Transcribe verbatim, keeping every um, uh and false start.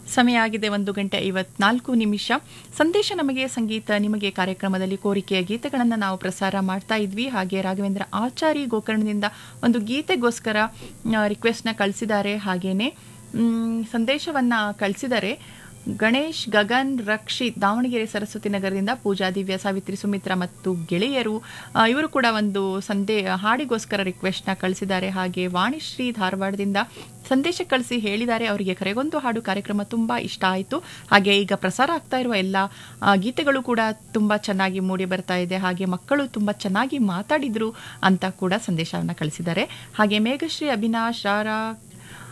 ಸಮಯ ಆಗಿದೆ ಒಂದು ಗಂಟೆ ಐವತ್ನಾಲ್ಕು ನಿಮಿಷ. ಸಂದೇಶ ನಮಗೆ ಸಂಗೀತ ನಿಮಗೆ ಕಾರ್ಯಕ್ರಮದಲ್ಲಿ ಕೋರಿಕೆಯ ಗೀತೆಗಳನ್ನು ನಾವು ಪ್ರಸಾರ ಮಾಡ್ತಾ ಇದ್ವಿ. ಹಾಗೆ ರಾಘವೇಂದ್ರ ಆಚಾರಿ ಗೋಕರ್ಣದಿಂದ ಒಂದು ಗೀತೆಗೋಸ್ಕರ ರಿಕ್ವೆಸ್ಟ್ನ ಕಳಿಸಿದ್ದಾರೆ. ಹಾಗೇನೆ ಸಂದೇಶವನ್ನು ಕಳಿಸಿದ್ದಾರೆ. ಗಣೇಶ್, ಗಗನ್, ರಕ್ಷಿತ್ ದಾವಣಗೆರೆ ಸರಸ್ವತಿ ನಗರದಿಂದ, ಪೂಜಾ, ದಿವ್ಯ, ಸಾವಿತ್ರಿ, ಸುಮಿತ್ರಾ ಮತ್ತು ಗೆಳೆಯರು ಇವರು ಕೂಡ ಒಂದು ಸಂದೇ ಹಾಡಿಗೋಸ್ಕರ ರಿಕ್ವೆಸ್ಟ್ನ ಕಳಿಸಿದ್ದಾರೆ. ಹಾಗೆ ವಾಣಿಶ್ರೀ ಧಾರವಾಡದಿಂದ ಸಂದೇಶ ಕಳಿಸಿ ಹೇಳಿದ್ದಾರೆ ಅವರಿಗೆ ಕರೆಗೊಂದು ಹಾಡು ಕಾರ್ಯಕ್ರಮ ತುಂಬ ಇಷ್ಟ ಆಯಿತು. ಹಾಗೆ ಈಗ ಪ್ರಸಾರ ಆಗ್ತಾ ಇರುವ ಎಲ್ಲ ಗೀತೆಗಳು ಕೂಡ ತುಂಬ ಚೆನ್ನಾಗಿ ಮೂಡಿ ಬರ್ತಾ ಇದೆ. ಹಾಗೆ ಮಕ್ಕಳು ತುಂಬ ಚೆನ್ನಾಗಿ ಮಾತಾಡಿದ್ರು ಅಂತ ಕೂಡ ಸಂದೇಶವನ್ನು ಕಳಿಸಿದ್ದಾರೆ. ಹಾಗೆ ಮೇಘಶ್ರೀ, ಅವಿನಾಶ್, ರಾರಾ,